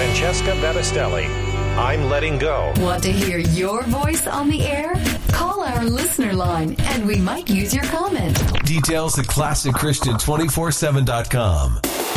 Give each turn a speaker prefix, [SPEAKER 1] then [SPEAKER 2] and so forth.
[SPEAKER 1] Francesca Battistelli. I'm letting go.
[SPEAKER 2] Want to hear your voice on the air? Call our listener line and we might use your comment.
[SPEAKER 3] Details at ClassicChristian247.com.